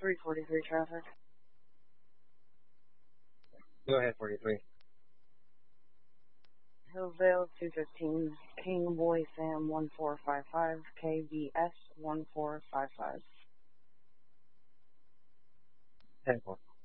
343 traffic. Go ahead, 43. Hillsdale 215, King Boy Sam 1455, KBS 1455. 10-4.